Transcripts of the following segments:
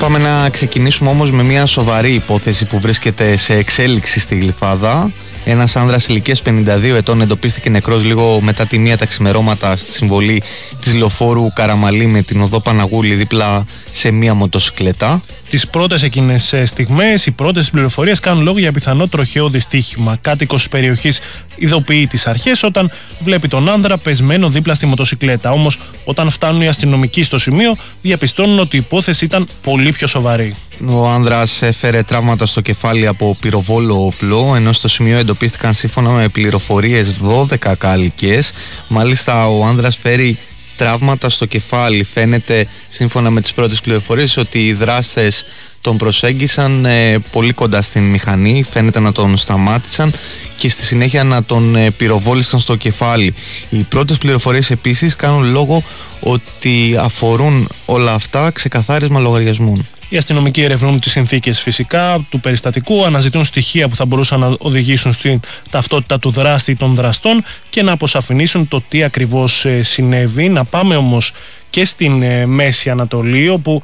Είπαμε να ξεκινήσουμε όμως με μια σοβαρή υπόθεση που βρίσκεται σε εξέλιξη στη Γλυφάδα. Ένας άνδρας ηλικίας 52 ετών εντοπίστηκε νεκρός λίγο μετά τη 1 τα ξημερώματα στη συμβολή της λεωφόρου Καραμαλή με την οδό Παναγούλη δίπλα σε μια μοτοσυκλέτα. Τις πρώτες εκείνες στιγμές, οι πρώτες πληροφορίες κάνουν λόγο για πιθανό τροχαίο δυστύχημα. Κάτοικος της περιοχής ειδοποιεί τις αρχές όταν βλέπει τον άνδρα πεσμένο δίπλα στη μοτοσυκλέτα. Όμως, όταν φτάνουν οι αστυνομικοί στο σημείο, διαπιστώνουν ότι η υπόθεση ήταν πολύ πιο σοβαρή. Ο άνδρας έφερε τραύματα στο κεφάλι από πυροβόλο όπλο, ενώ στο σημείο εντοπίστηκαν σύμφωνα με πληροφορίες 12 κάλικες. Μάλιστα, ο άνδρας φέρει τραύματα στο κεφάλι. Φαίνεται, σύμφωνα με τις πρώτες πληροφορίες, ότι οι δράστες τον προσέγγισαν πολύ κοντά στην μηχανή. Φαίνεται να τον σταμάτησαν και στη συνέχεια να τον πυροβόλησαν στο κεφάλι. Οι πρώτες πληροφορίες επίσης κάνουν λόγο ότι αφορούν όλα αυτά ξεκαθάρισμα λογαριασμών. Οι αστυνομικοί ερευνούν τις συνθήκες φυσικά του περιστατικού, αναζητούν στοιχεία που θα μπορούσαν να οδηγήσουν στην ταυτότητα του δράστη ή των δραστών και να αποσαφηνίσουν το τι ακριβώς συνέβη. Να πάμε όμως και στην Μέση Ανατολή, όπου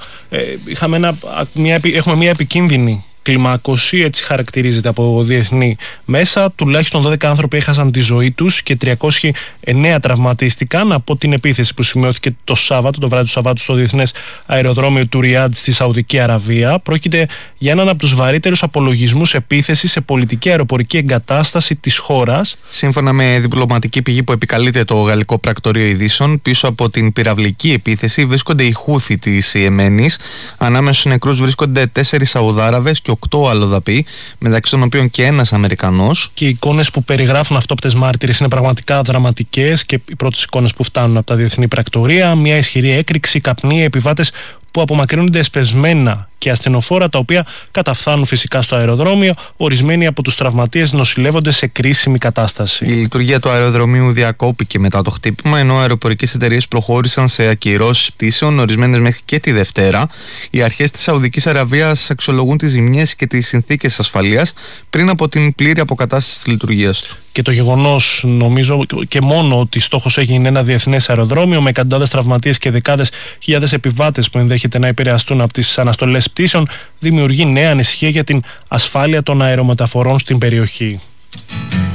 έχουμε μια επικίνδυνη κλιμάκωση, έτσι χαρακτηρίζεται από διεθνή μέσα. Τουλάχιστον 12 άνθρωποι έχασαν τη ζωή τους και 309 τραυματίστηκαν από την επίθεση που σημειώθηκε το βράδυ του Σαββάτου στο διεθνές αεροδρόμιο του Ριάντ στη Σαουδική Αραβία. Πρόκειται για έναν από τους βαρύτερους απολογισμούς επίθεσης σε πολιτική αεροπορική εγκατάσταση της χώρας. Σύμφωνα με διπλωματική πηγή που επικαλείται το Γαλλικό Πρακτορείο Ειδήσεων, πίσω από την πυραυλική επίθεση βρίσκονται οι Χούθη της Ιεμένης. Ανάμεσα στους νεκρούς βρίσκονται 4 Σαουδάραβες και 8 αλλοδαποί, μεταξύ των οποίων και ένας Αμερικανός. Και οι εικόνες που περιγράφουν αυτόπτες μάρτυρες είναι πραγματικά δραματικές και οι πρώτες εικόνες που φτάνουν από τα διεθνή πρακτορεία. Μια ισχυρή έκρηξη, καπνοί, επιβάτες που απομακρύνονται εσπεσμένα και ασθενοφόρα τα οποία καταφθάνουν φυσικά στο αεροδρόμιο. Ορισμένοι από τους τραυματίες νοσηλεύονται σε κρίσιμη κατάσταση. Η λειτουργία του αεροδρομίου διακόπηκε μετά το χτύπημα, ενώ αεροπορικές εταιρείες προχώρησαν σε ακυρώσεις πτήσεων, ορισμένες μέχρι και τη Δευτέρα. Οι αρχές της Σαουδικής Αραβίας αξιολογούν τις ζημιές και τις συνθήκες ασφαλείας πριν από την πλήρη αποκατάσταση της λειτουργίας του. Και το γεγονός, νομίζω, και μόνο ότι στόχος έγινε ένα διεθνές αεροδρόμιο με εκατοντάδες τραυματίες και δεκάδες χιλιάδες επιβάτες που ενδέχεται να επηρεαστούν από τις αναστολές πτήσεων, δημιουργεί νέα ανησυχία για την ασφάλεια των αερομεταφορών στην περιοχή.